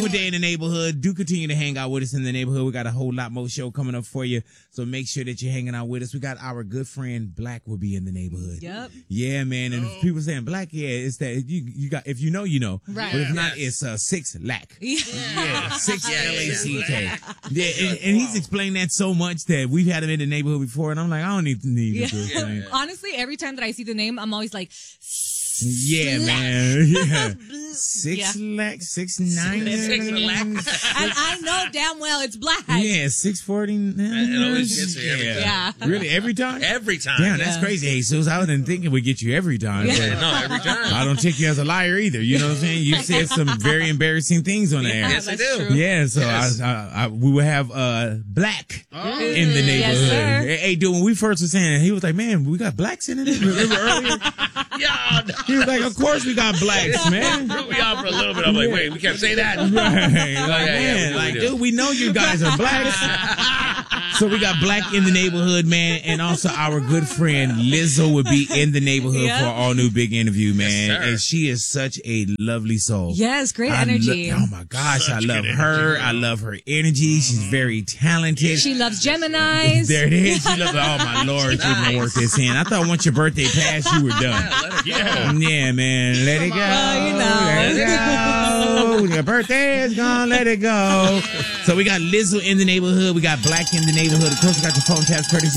beautiful day in the neighborhood. Do continue to hang out with us in the neighborhood. We got a whole lot more show coming up for you. So make sure that you're hanging out with us. We got our good friend Black will be in the neighborhood. Yep. Yeah, man. And if people saying Black, yeah, it's that you got, if you know, you know. Right. But if not, it's 6 Lack. Yeah. 6 L-A-C-K. Yeah, and he's explained that so much that we've had him in the neighborhood before, and I'm like, I don't need to explain. Honestly, every time that I see the name, I'm always like, yeah, man. Yeah. 6 Lack, 6'9". 6 Lack. and I know damn well it's Black. Yeah, 640. It always gets me every time. Yeah. Really, every time? Every time. Damn, that's crazy. Hey, Jesus, I wasn't thinking we'd get you every time. Yeah. But No, every time. I don't take you as a liar either. You know what I'm saying? You said some very embarrassing things on the air. Yes, I That's do. true. Yeah, so Yes. we will have Black in the neighborhood. Yes, sir. Hey, dude, when we first were saying it, he was like, man, we got Blacks in it. Remember earlier? Yeah. He was like, of course we got Blacks, man. Threw me off for a little bit. I'm like, wait, we can't say that. Right. Like, man, we like, do. dude, we know you guys are Blacks. So we got Black in the neighborhood, man, and also our good friend Lizzo would be in the neighborhood Yep. for our all new big interview, man. Yes, sir. And she is such a lovely soul. Yes, great energy. Oh my gosh, I Such love good her. energy, I love her energy. She's very talented. She loves Geminis. There it is. She loves. Oh my Lord, you can work this in. I thought once your birthday passed, you were done. Let it go. Yeah, man. Let it go. Well, you know. Let it go. Your birthday is gone. Let it go. So we got Lizzo in the neighborhood. We got Black in the neighborhood. Of course, we got the phone taps courtesy